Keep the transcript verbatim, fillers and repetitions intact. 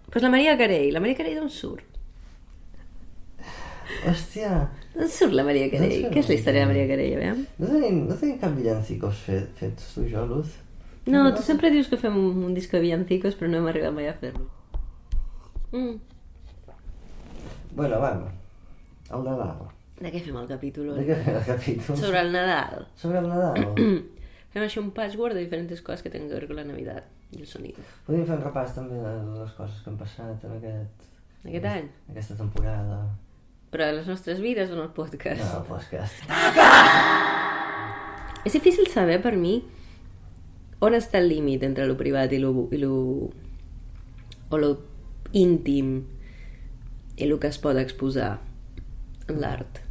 Pues la Maria Carey. La Maria Carey d'on surt? Hòstia... D'on surt la Maria Carey? Què és la història de la Maria Carey, a veure? No tenim, no tenim cap villancicos fet, fets tu i jo, Luz? No, tu sempre dius que fem un, un disc de villancicos, però no hem arribat mai a fer-lo. Mm. Bueno, va. El Nadal. De què fem el capítol? De què fem el capítol? Sobre el Nadal. Sobre el Nadal. Fem així un patchwork de diferents coses que tenen que veure amb la Navidad i el sonido. Podríem fer un repàs també de les coses que han passat en aquest... Aquest any? Aquesta temporada. Però a les nostres vides o en el podcast? No, el podcast. És difícil saber, per mi, on està el límit entre lo privat i lo... I lo o lo íntim i el que es pot exposar en l'art.